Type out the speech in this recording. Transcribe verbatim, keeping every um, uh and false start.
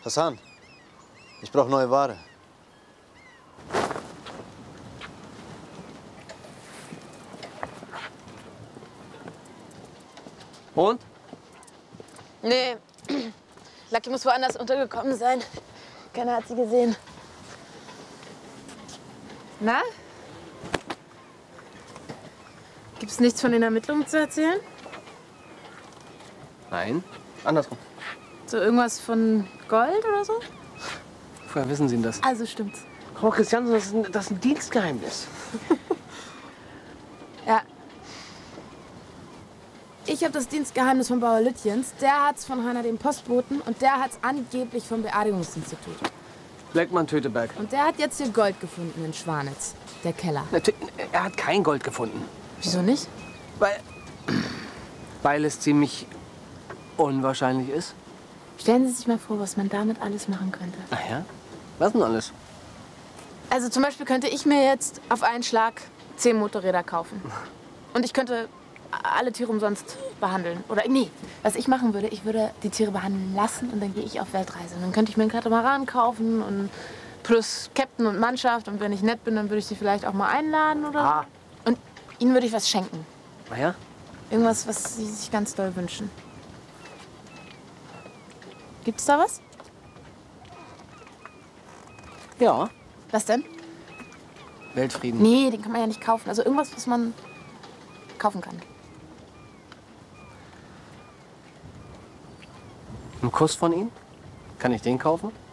Hassan, ich brauche neue Ware. Und? Nee, Lucky muss woanders untergekommen sein. Keiner hat sie gesehen. Na? Gibt's nichts von den Ermittlungen zu erzählen? Nein, andersrum. So irgendwas von Gold oder so? Woher wissen Sie denn das? Also stimmt's. Frau Christiansen, das ist ein, das ist ein Dienstgeheimnis. Ja. Ich habe das Dienstgeheimnis von Bauer Lütjens. Der hat's von Heiner dem Postboten und der hat's angeblich vom Beerdigungsinstitut. Bleckmann Töteberg. Und der hat jetzt hier Gold gefunden in Schwanitz, der Keller. Er hat kein Gold gefunden. Wieso nicht? Weil, weil es ziemlich unwahrscheinlich ist. Stellen Sie sich mal vor, was man damit alles machen könnte. Ach ja? Was denn alles? Also zum Beispiel könnte ich mir jetzt auf einen Schlag zehn Motorräder kaufen. Und ich könnte alle Tiere umsonst behandeln. Oder nee, was ich machen würde, ich würde die Tiere behandeln lassen und dann gehe ich auf Weltreise. Und dann könnte ich mir einen Katamaran kaufen und plus Captain und Mannschaft. Und wenn ich nett bin, dann würde ich sie vielleicht auch mal einladen oder Ah. so. Und ihnen würde ich was schenken. Ach ja? Irgendwas, was sie sich ganz doll wünschen. Gibt's da was? Ja. Was denn? Weltfrieden. Nee, den kann man ja nicht kaufen. Also irgendwas, was man kaufen kann. Ein Kuss von Ihnen? Kann ich den kaufen?